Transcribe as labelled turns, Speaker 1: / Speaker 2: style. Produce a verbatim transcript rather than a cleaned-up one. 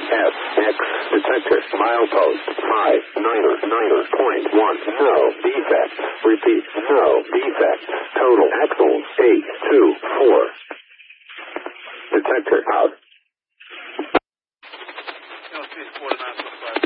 Speaker 1: F X detector milepost five niner niner point one. No defect. Repeat. No defect. Total axles eight two four. Detector out.
Speaker 2: L C forty-nine point five.